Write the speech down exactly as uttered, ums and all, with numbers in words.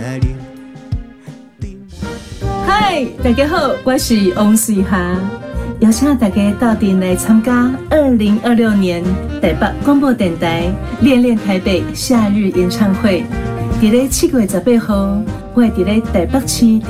嗨，大家好，我是王水霞，邀请大家到店来参加二零二六年台北广播电台恋恋台北夏日演唱会。伫咧七月十八号，我会伫咧台北市